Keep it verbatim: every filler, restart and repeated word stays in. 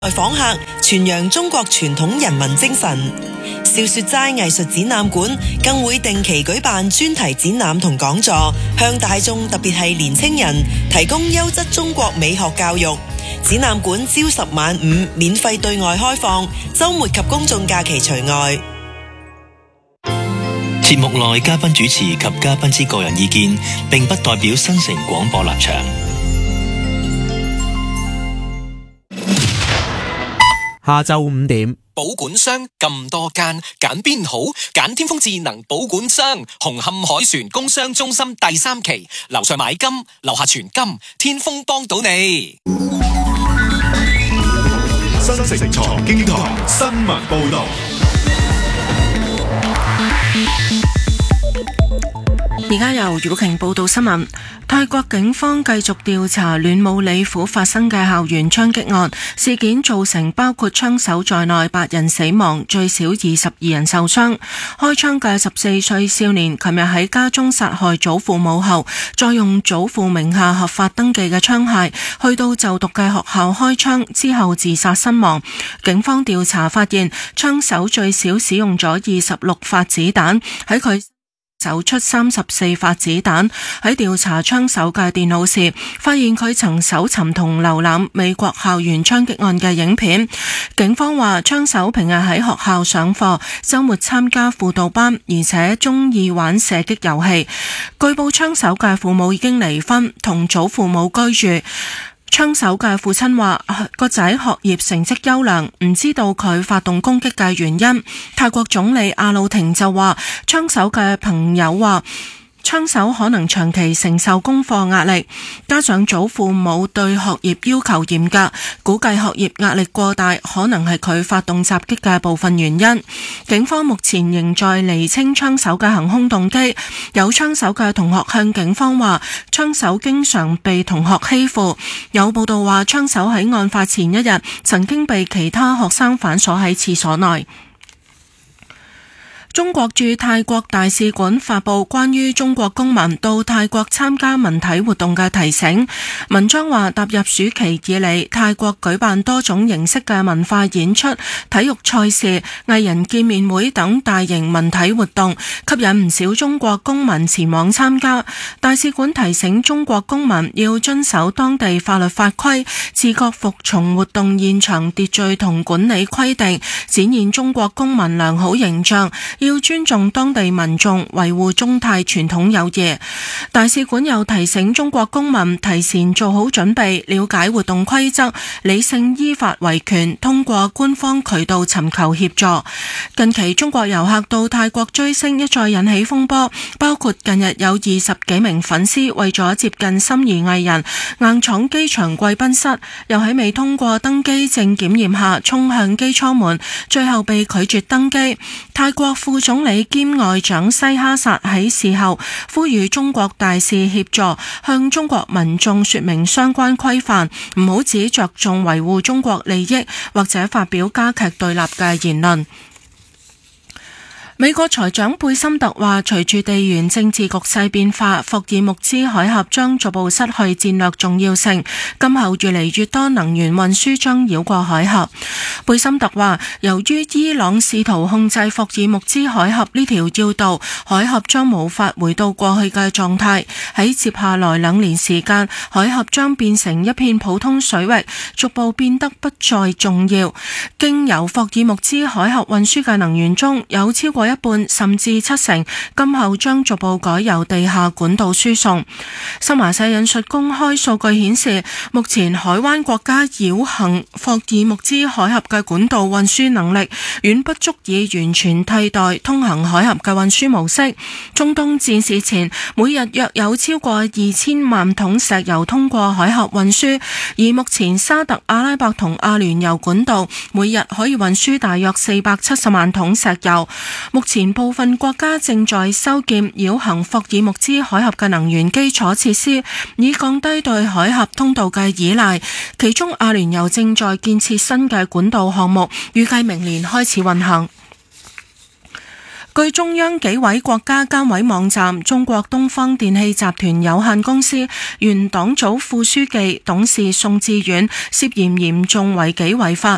訪客，傳揚中國傳統人文精神。笑說齋藝術展覽館更會定期舉辦專題展覽同講座，向大眾特別係年青人提供優質中國美學教育。展覽館朝十晚五，免費對外開放，週末及公眾假期除外。 節目內嘉賓主持及嘉賓之個人意見，並不代表新城廣播立場。 下晝五點， 保管箱咁多間，揀邊好？揀天風智能保管箱，紅磡海船工商中心第三期，樓上買金，樓下存金，天風幫到你。 新城財經台新聞報道。 而家由余寶瓊報道新聞。泰國警方繼續調查暖武里府發生嘅校園槍擊案事件，造成包括槍手在內八人死亡，最少二十二人受傷。開槍嘅十四歲少年琴日喺家中殺害祖父母後，再用祖父名下合法登記嘅槍械去到就讀嘅學校開槍，之後自殺身亡。警方調查發現，槍手最少使用咗二十六發子彈，喺佢走出三十四發子彈。喺調查槍手嘅電腦時，發現佢曾搜尋同瀏覽美國校園槍擊案嘅影片。警方話，槍手平日喺學校上課，周末參加輔導班，而且中意玩射擊遊戲。據報槍手嘅父母已經離婚，同祖父母居住。槍手嘅父親話，個仔學業成績優良，唔知道佢發動攻擊嘅原因。泰國總理阿魯廷就話，槍手嘅朋友話，槍手可能長期承受功課壓力，加上祖父母對學業要求嚴格，估計學業壓力過大可能係佢發動襲擊嘅部分原因。警方目前仍在釐清槍手嘅行兇動機。有槍手嘅同學向警方話，槍手經常被同學欺負。有報道話，槍手喺案發前一日曾經被其他學生反鎖喺廁所內。中國駐泰國大使館發布關於中國公民到泰國參加文體活動嘅提醒。文章話，踏入暑期以嚟，泰國舉辦多種形式嘅文化演出、體育賽事、藝人見面會等大型文體活動，吸引唔少中國公民前往參加。大使館提醒中國公民要遵守當地法律法規，自覺服從活動現場秩序同管理規定，展現中國公民良好形象。要尊重當地民眾，維護中泰傳統友誼。大使館又提醒中國公民提前做好準備，了解活動規則，理性依法維權，通過官方渠道尋求協助。近期中國遊客到泰國追星一再引起風波，包括近日有二十幾名粉絲為咗接近心儀藝人，硬闖機場貴賓室，又喺未通過登機證檢驗下衝向機艙門，最後被拒絕登機。泰國副總理兼外長西哈薩喺事後呼籲中國大使協助向中國民眾說明相關規範，唔好只着重維護中國利益，或者發表加劇對立嘅言論。美國財長貝森特話，隨住地緣政治局勢變化，霍爾木茲海峽將逐步失去戰略重要性，今後越嚟越多能源運輸將繞過海峽。貝森特話，由於伊朗試圖控制霍爾木茲海峽呢條要道，海峽將無法回到過去嘅狀態。喺接下來兩年時間，海峽將變成一片普通水域，逐步變得不再重要。經由霍爾木茲海峽運輸嘅能源中，有超過一半甚至七成，今後將逐步改由地下管道輸送。新華社引述公開數據顯示，目前海灣國家繞行霍爾木茲海峽嘅管道運輸能力遠不足以完全替代通行海峽嘅運輸模式。中東戰事前，每日約有超過二千萬桶石油通過海峽運輸，而目前沙特阿拉伯同阿聯酋管道每日可以運輸大約四百七十萬桶石油。目前部分國家正在修建繞行霍爾木茲海峽嘅能源基礎設施，以降低對海峽通道嘅依賴。其中阿聯酋正在建設新嘅管道項目，預計明年開始運行。據中央紀委國家監委網站，中國東方電氣集團有限公司原黨組副書記、董事宋志遠涉嫌嚴重違紀違法，